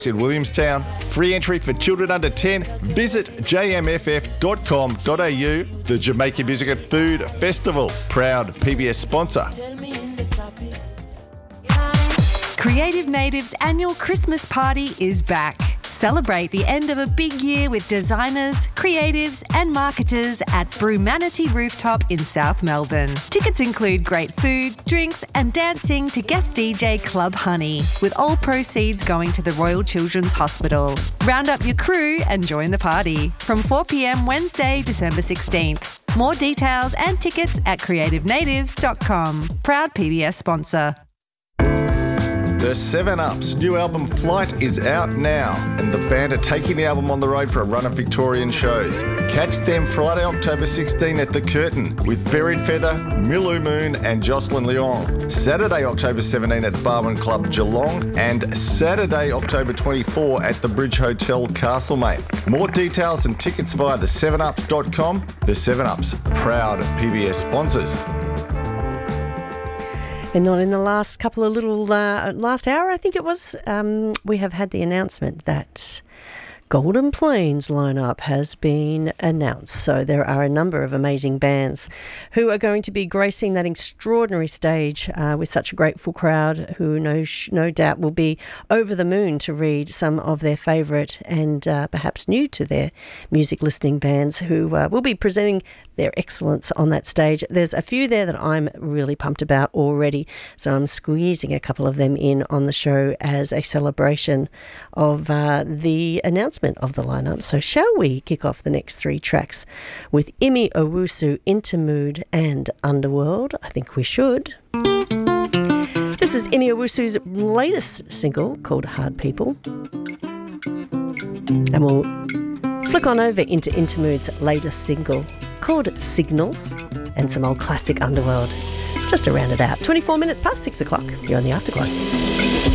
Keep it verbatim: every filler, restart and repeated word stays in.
in Williamstown. Free entry for children under ten. Visit j m f f dot com dot a u. The Jamaican Music and Food Festival, proud P B S sponsor. Creative Native's annual Christmas party is back. Celebrate the end of a big year with designers, creatives and marketers at Brumanity Rooftop in South Melbourne. Tickets include great food, drinks and dancing to guest D J Club Honey, with all proceeds going to the Royal Children's Hospital. Round up your crew and join the party from four p m Wednesday, December sixteenth. More details and tickets at creative natives dot com. Proud P B S sponsor. The seven up's new album Flight is out now, and the band are taking the album on the road for a run of Victorian shows. Catch them Friday, October sixteenth at The Curtain with Buried Feather, Milou Moon and Jocelyn Leong. Saturday, October seventeenth at the Barwon Club Geelong, and Saturday, October twenty-fourth at the Bridge Hotel Castlemaine. More details and tickets via the seven ups dot com. The seven ups, proud P B S sponsors. And not in the last couple of little, uh, last hour, I think it was, um, we have had the announcement that Golden Plains lineup has been announced. So there are a number of amazing bands who are going to be gracing that extraordinary stage uh, with such a grateful crowd who no, no doubt will be over the moon to read some of their favourite and uh, perhaps new to their music listening bands who uh, will be presenting their excellence on that stage. There's a few there that I'm really pumped about already, so I'm squeezing a couple of them in on the show as a celebration of uh, the announcement of the lineup. So shall we kick off the next three tracks with Imi Owusu, Intermood and Underworld? I think we should. This is Imi Owusu's latest single called Hard People. And we'll flick on over into Intermood's latest single called Signals, and some old classic Underworld. Just to round it out, twenty-four minutes past six o'clock. You're on the Afterglow.